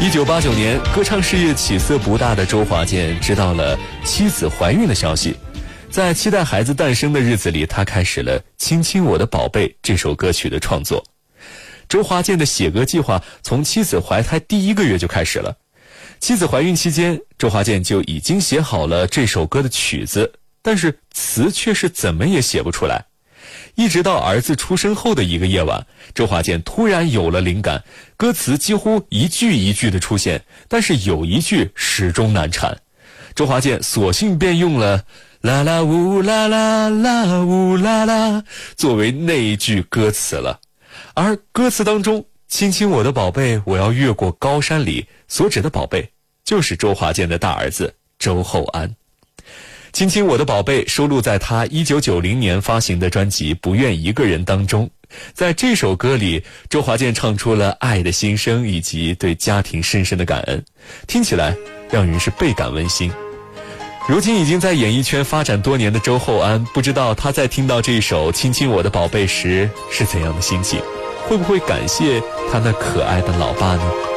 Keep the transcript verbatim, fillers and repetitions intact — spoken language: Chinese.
一九八九年，歌唱事业起色不大的周华健知道了妻子怀孕的消息，在期待孩子诞生的日子里，他开始了《亲亲我的宝贝》这首歌曲的创作。周华健的写歌计划从妻子怀胎第一个月就开始了。妻子怀孕期间，周华健就已经写好了这首歌的曲子，但是词却是怎么也写不出来。一直到儿子出生后的一个夜晚，周华健突然有了灵感，歌词几乎一句一句的出现，但是有一句始终难产。周华健索性便用了啦啦呜啦啦啦呜啦啦作为那一句歌词了。而歌词当中亲亲我的宝贝，我要越过高山里，所指的宝贝就是周华健的大儿子周厚安。亲亲我的宝贝收录在他一九九零年发行的专辑《不愿一个人》当中。在这首歌里，周华健唱出了爱的心声以及对家庭深深的感恩，听起来让人是倍感温馨。如今已经在演艺圈发展多年的周厚安，不知道他在听到这首亲亲我的宝贝时是怎样的心情，会不会感谢他那可爱的老爸呢？